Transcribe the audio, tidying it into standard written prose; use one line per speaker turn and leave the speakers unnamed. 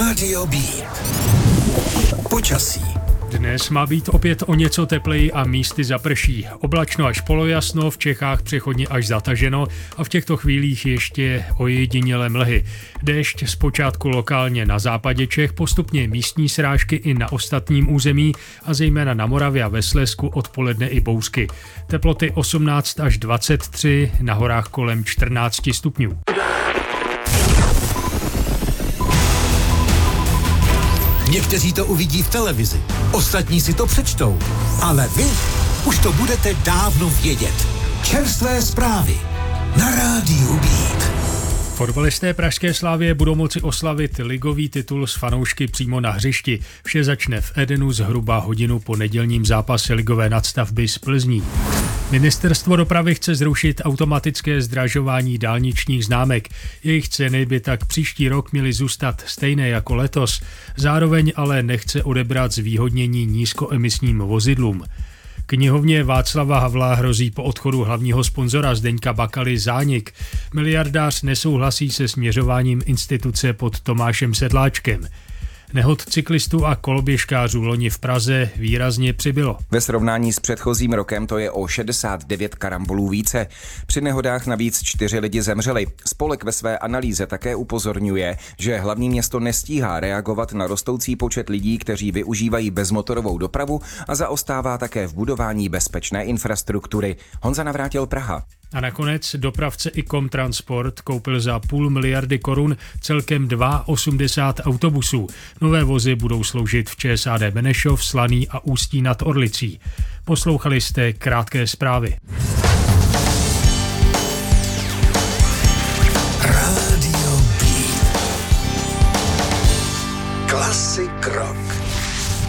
Rádio Beat. Počasí.
Dnes má být opět o něco tepleji a místy zaprší. Oblačno až polojasno, v Čechách přechodně až zataženo a v těchto chvílích ještě ojedinělé mlhy. Déšť zpočátku lokálně na západě Čech, postupně místní srážky i na ostatním území a zejména na Moravě a ve Slezsku odpoledne i bouřky. Teploty 18 až 23, na horách kolem 14 stupňů.
Někteří to uvidí v televizi, ostatní si to přečtou, ale vy už to budete dávno vědět. Čerstvé zprávy na Rádiu Beat.
Fotbalisté pražské Slavie budou moci oslavit ligový titul s fanoušky přímo na hřišti. Vše začne v Edenu zhruba hodinu po nedělním zápase ligové nadstavby s Plzní. Ministerstvo dopravy chce zrušit automatické zdražování dálničních známek. Jejich ceny by tak příští rok měly zůstat stejné jako letos. Zároveň ale nechce odebrat zvýhodnění nízkoemisním vozidlům. Knihovně Václava Havla hrozí po odchodu hlavního sponzora Zdeňka Bakaly zánik. Miliardář nesouhlasí se směřováním instituce pod Tomášem Sedláčkem. Nehod cyklistů a koloběžkářů loni v Praze výrazně přibylo.
Ve srovnání s předchozím rokem to je o 69 karambolů více. Při nehodách navíc 4 lidi zemřeli. Spolek ve své analýze také upozorňuje, že hlavní město nestíhá reagovat na rostoucí počet lidí, kteří využívají bezmotorovou dopravu a zaostává také v budování bezpečné infrastruktury. Honza Navrátil, Praha.
A nakonec dopravce Icom Transport koupil za 500 miliardy korun celkem 82 autobusů. Nové vozy budou sloužit v ČSAD Benešov, Slaný a Ústí nad Orlicí. Poslouchali jste krátké zprávy.
Rádio Beat. Klasik rock.